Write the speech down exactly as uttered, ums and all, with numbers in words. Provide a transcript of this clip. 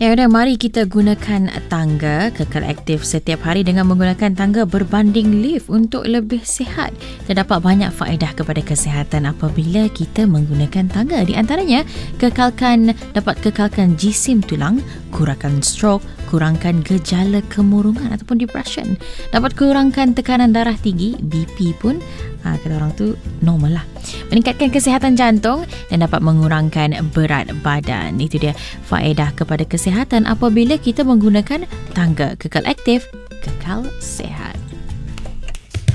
Ya udah, mari kita gunakan tangga kekal aktif setiap hari dengan menggunakan tangga berbanding lift untuk lebih sihat. Terdapat banyak faedah kepada kesihatan apabila kita menggunakan tangga. Di antaranya, kekalkan dapat kekalkan jisim tulang, kurangkan stroke, kurangkan gejala kemurungan ataupun depression, dapat kurangkan tekanan darah tinggi, B P pun ha, kata orang tu normal lah, meningkatkan kesihatan jantung dan dapat mengurangkan berat badan. Itu dia faedah kepada kesihatan apabila kita menggunakan tangga kekal aktif, kekal sihat.